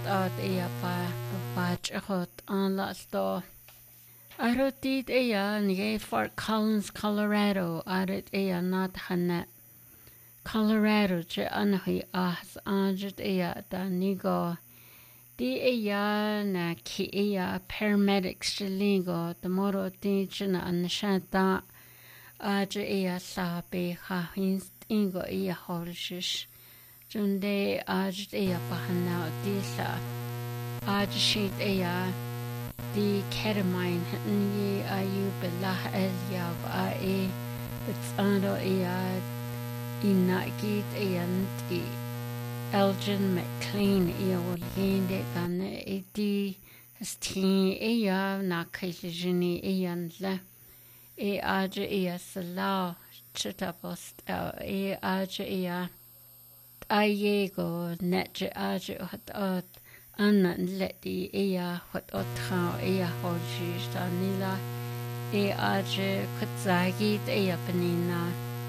at ea pa chot on la sto. Arotid ea nge Fort Collins, Colorado. Arit ea not hanet. Colorado che anahi as anjit ea da nigo. Di ea na ki ea paramedics chilingo. The moro di china anashanta. Aja ea sa be ha hinst ingo ea holishish. Junde aj ea pahanao di sa. Aj sheet ea. The ketamine ni ayu belah elyav a bitsando ea inagit eanti Elgin McLean ea wolgende gan edi stin ea nakajini eanle aja ea salau chitapost aja ea ayego netja aja hat Anna leti ea wat otra ea holji stanila aje kutzagi ea penina